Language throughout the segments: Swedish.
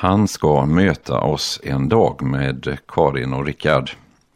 Han ska möta oss en dag med Karin och Rickard.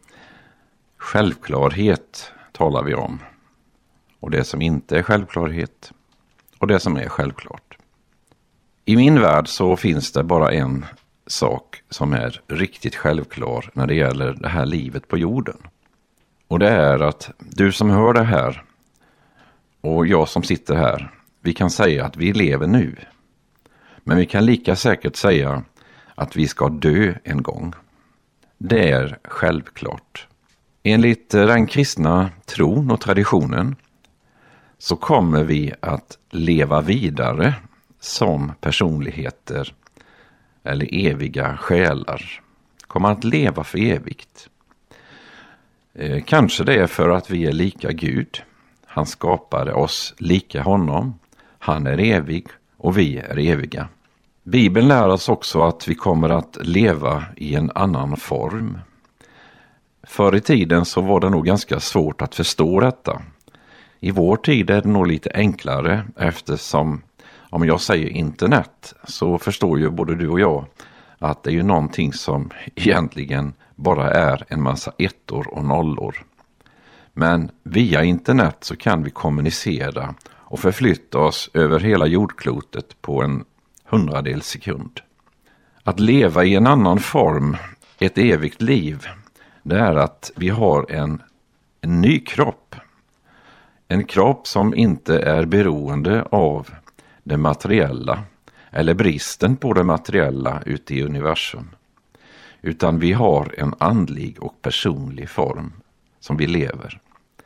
Självklarhet talar vi om. Och det som inte är självklarhet. Och det som är självklart. I min värld så finns det bara en sak som är riktigt självklar när det gäller det här livet på jorden. Och det är att du som hör det här och jag som sitter här, vi kan säga att vi lever nu. Men vi kan lika säkert säga att vi ska dö en gång. Det är självklart. Enligt den kristna tron och traditionen så kommer vi att leva vidare som personligheter eller eviga själar. Kommer att leva för evigt. Kanske det är för att vi är lika Gud. Han skapade oss lika honom. Han är evig och vi är eviga. Bibeln lär oss också att vi kommer att leva i en annan form. Förr i tiden så var det nog ganska svårt att förstå detta. I vår tid är det nog lite enklare eftersom om jag säger internet så förstår ju både du och jag att det är ju någonting som egentligen bara är en massa ettor och nollor. Men via internet så kan vi kommunicera och förflytta oss över hela jordklotet på en 100-del sekund. Att leva i en annan form, ett evigt liv, det är att vi har en ny kropp. En kropp som inte är beroende av det materiella eller bristen på det materiella ute i universum. Utan vi har en andlig och personlig form som vi lever.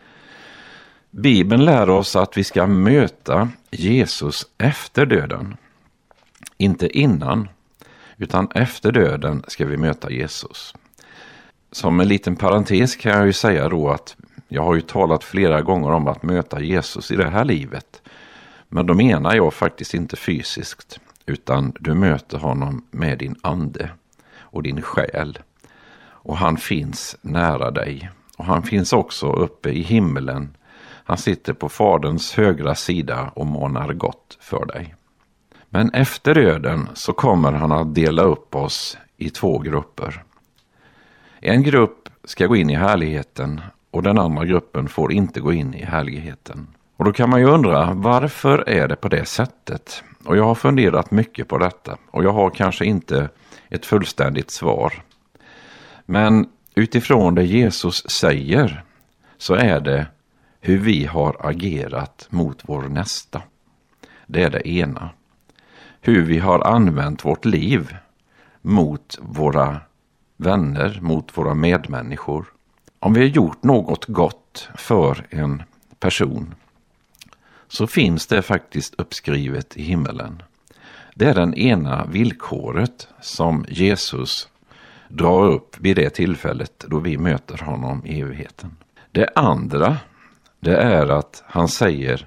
Bibeln lär oss att vi ska möta Jesus efter döden. Inte innan, utan efter döden ska vi möta Jesus. Som en liten parentes kan jag ju säga då att jag har ju talat flera gånger om att möta Jesus i det här livet. Men då menar jag faktiskt inte fysiskt, utan du möter honom med din ande och din själ. Och han finns nära dig. Och han finns också uppe i himmelen. Han sitter på Faderns högra sida och manar gott för dig. Men efter döden så kommer han att dela upp oss i 2 grupper. En grupp ska gå in i härligheten och den andra gruppen får inte gå in i härligheten. Och då kan man ju undra, varför är det på det sättet? Och jag har funderat mycket på detta och jag har kanske inte ett fullständigt svar. Men utifrån det Jesus säger så är det hur vi har agerat mot vår nästa. Det är det ena. Hur vi har använt vårt liv mot våra vänner, mot våra medmänniskor. Om vi har gjort något gott för en person så finns det faktiskt uppskrivet i himmelen. Det är den ena villkoret som Jesus drar upp vid det tillfället då vi möter honom i evigheten. Det andra, det är att han säger: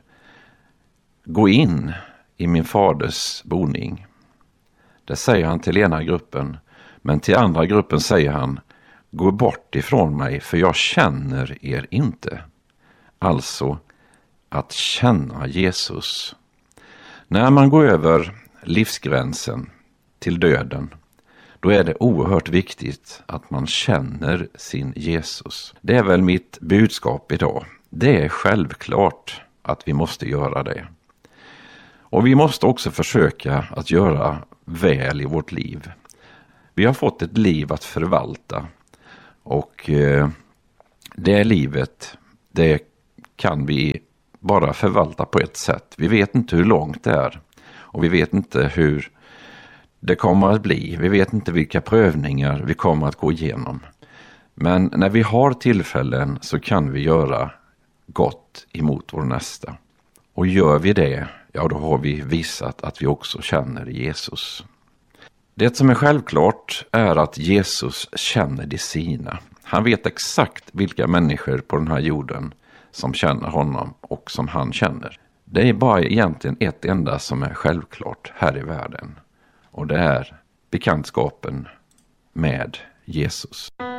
gå in i min faders boning. Det säger han till ena gruppen, men till andra gruppen säger han: gå bort ifrån mig, för jag känner er inte. Alltså att känna Jesus. När man går över livsgränsen till döden, då är det oerhört viktigt att man känner sin Jesus. Det är väl mitt budskap idag. Det är självklart att vi måste göra det. Och vi måste också försöka att göra väl i vårt liv. Vi har fått ett liv att förvalta. Och det livet, det kan vi bara förvalta på ett sätt. Vi vet inte hur långt det är. Och vi vet inte hur det kommer att bli. Vi vet inte vilka prövningar vi kommer att gå igenom. Men när vi har tillfällen så kan vi göra gott emot vår nästa. Och gör vi det, ja då har vi visat att vi också känner Jesus. Det som är självklart är att Jesus känner de sina. Han vet exakt vilka människor på den här jorden som känner honom och som han känner. Det är bara egentligen ett enda som är självklart här i världen. Och det är bekantskapen med Jesus.